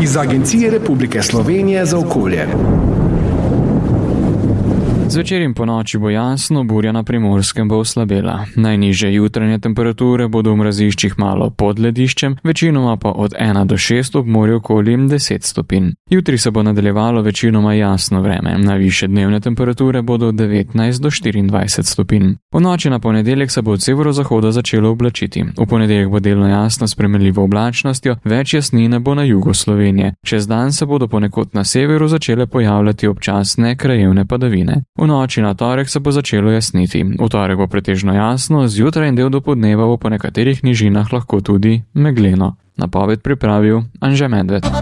iz Agencije Republike Slovenije za okolje. Zvečer in ponoči bo jasno, burja na Primorskem bo oslabela. Najnižje jutranje temperature bodo v mraziščih malo pod lediščem, večinoma pa od 1 do 6 ob morju okoli 10 stopinj. Jutri se bo nadaljevalo večinoma jasno vreme, najvišje dnevne temperature bodo od 19 do 24 stopinj. Po noči na ponedeljek se bo od severozahoda začelo oblačiti. V ponedeljek bo delno jasno s premrljivo oblačnostjo, več jasnine bo na jugu Slovenije. Čez dan se bodo ponekod na severu začele pojavljati občasne krajevne padavine. V noči na torek se bo začelo jasniti. V torek bo pretežno jasno, zjutraj in del dopoldneva bo po nekaterih nižinah lahko tudi megleno. Napoved pripravil Anže Medved.